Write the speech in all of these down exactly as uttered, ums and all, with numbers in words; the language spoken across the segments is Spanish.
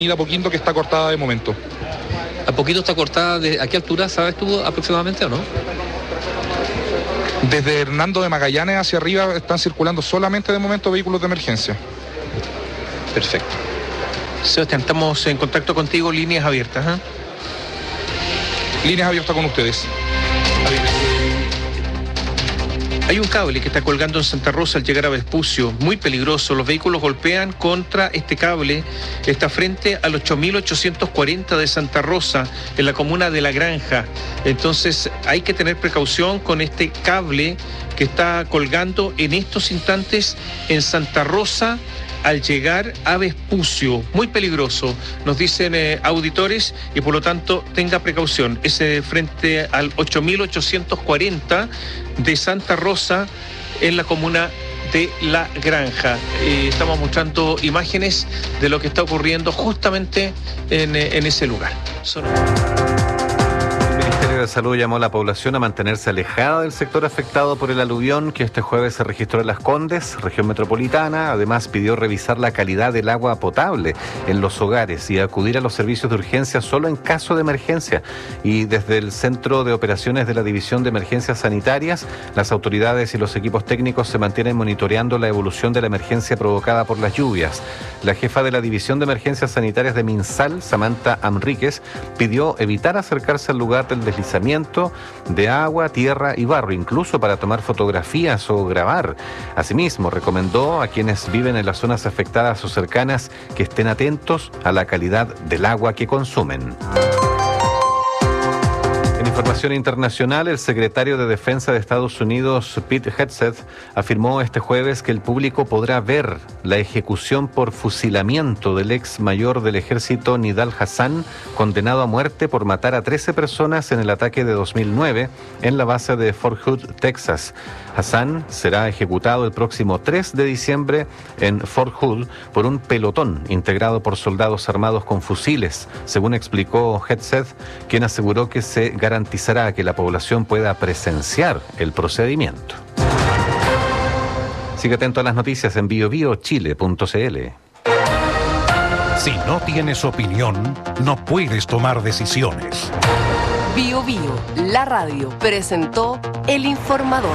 avenida Apoquindo, que está cortada de momento. ¿Apoquindo está cortada de a qué altura, sabes tú aproximadamente o no? Desde Hernando de Magallanes hacia arriba están circulando solamente de momento vehículos de emergencia. Perfecto. Sebastián, estamos en contacto contigo, líneas abiertas, ¿eh? Líneas abiertas con ustedes. Hay un cable que está colgando en Santa Rosa al llegar a Vespucio, muy peligroso. Los vehículos golpean contra este cable. Está frente al ocho mil ochocientos cuarenta de Santa Rosa, en la comuna de La Granja. Entonces hay que tener precaución con este cable que está colgando en estos instantes en Santa Rosa al llegar a Vespucio. Muy peligroso, nos dicen eh, auditores, y por lo tanto tenga precaución. Es eh, frente al ocho mil ochocientos cuarenta de Santa Rosa en la comuna de La Granja. Eh, estamos mostrando imágenes de lo que está ocurriendo justamente en, eh, en ese lugar. Son... El Ministerio de Salud llamó a la población a mantenerse alejada del sector afectado por el aluvión que este jueves se registró en Las Condes, región metropolitana. Además, pidió revisar la calidad del agua potable en los hogares y acudir a los servicios de urgencia solo en caso de emergencia. Y desde el Centro de Operaciones de la División de Emergencias Sanitarias, las autoridades y los equipos técnicos se mantienen monitoreando la evolución de la emergencia provocada por las lluvias. La jefa de la División de Emergencias Sanitarias de Minsal, Samantha Amríquez, pidió evitar acercarse al lugar del deslizamiento de agua, tierra y barro, incluso para tomar fotografías o grabar. Asimismo, recomendó a quienes viven en las zonas afectadas o cercanas que estén atentos a la calidad del agua que consumen. En información internacional, el secretario de Defensa de Estados Unidos, Pete Hegseth, afirmó este jueves que el público podrá ver la ejecución por fusilamiento del ex mayor del ejército Nidal Hasan, condenado a muerte por matar a trece personas en el ataque de dos mil nueve en la base de Fort Hood, Texas. Hasan será ejecutado el próximo tres de diciembre en Fort Hood por un pelotón integrado por soldados armados con fusiles, según explicó Hegseth, quien aseguró que se garantizará que la población pueda presenciar el procedimiento. Sigue atento a las noticias en bio bio chile punto c l. Si no tienes opinión, no puedes tomar decisiones. Bio Bio, la radio, presentó El Informador.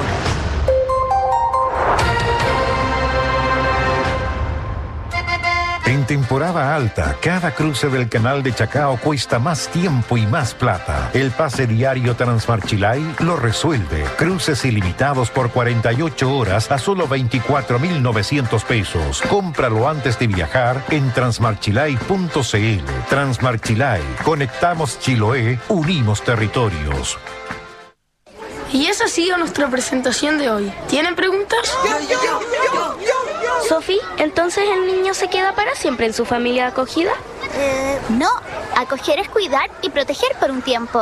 En temporada alta, cada cruce del canal de Chacao cuesta más tiempo y más plata. El pase diario Transmarchilay lo resuelve. Cruces ilimitados por cuarenta y ocho horas a solo veinticuatro mil novecientos pesos. Cómpralo antes de viajar en transmarchilay punto c l. Transmarchilay. Conectamos Chiloé, unimos territorios. Y esa ha sido nuestra presentación de hoy. ¿Tienen preguntas? Yo, yo, yo, yo, yo. Sofi, ¿entonces el niño se queda para siempre en su familia de acogida? Eh, no, acoger es cuidar y proteger por un tiempo.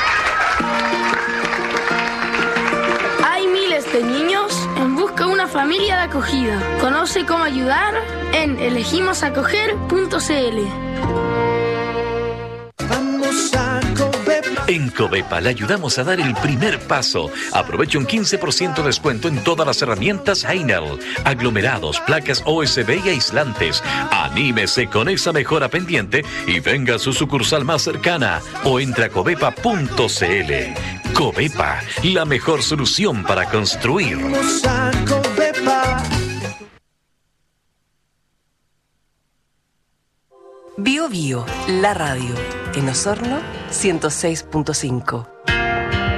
Hay miles de niños en busca de una familia de acogida. Conoce cómo ayudar en elegimos acoger punto c l. Vamos a Covepa. En Covepa le ayudamos a dar el primer paso. Aproveche un quince por ciento de descuento en todas las herramientas Heinel, aglomerados, placas O S B y aislantes. Anímese con esa mejora pendiente y venga a su sucursal más cercana o entre a covepa punto c l. Covepa, la mejor solución para construir. Vamos a Covepa. Bio Bio, la radio. En Osorno, ciento seis punto cinco.